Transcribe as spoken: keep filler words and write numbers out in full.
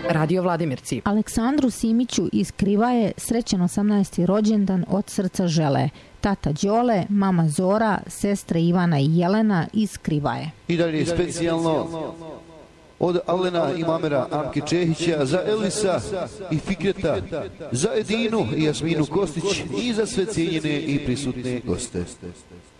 Radio Vladimirci. Aleksandru Simiću iz Krivaje srećan osamnaesti rođendan od srca žele. Tata Đole, mama Zora, sestre Ivana i Jelena iz Krivaje. I dalje specijalno od Alena i Mamera Amke Čehića, za Elvisa i Fikreta, za Edinu i Jasminu Kostić i za sve cijenjene i prisutne goste.